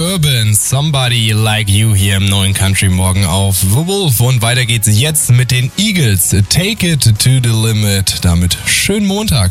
Urban, Somebody Like You hier im neuen Country Morgen auf The Wolf. Und weiter geht's jetzt mit den Eagles. Take It to the Limit. Damit schönen Montag.